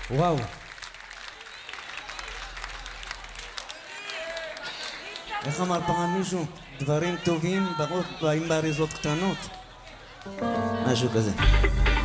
וואו. איך אמר פעם מישהו? דברים טובים באים באריזות קטנות. משהו כזה.